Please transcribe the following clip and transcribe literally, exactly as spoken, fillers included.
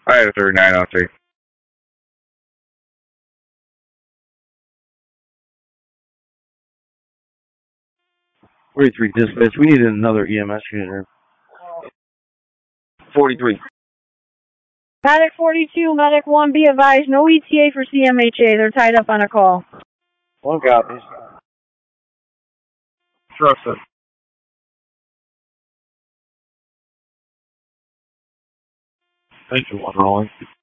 I have thirty-nine oh three. forty-three dispatch. We need another E M S unit here. forty-three. Medic forty-two, Medic one, be advised, no E T A for C M H A. They're tied up on a call. One copies. Trust it. Thank you, one rolling.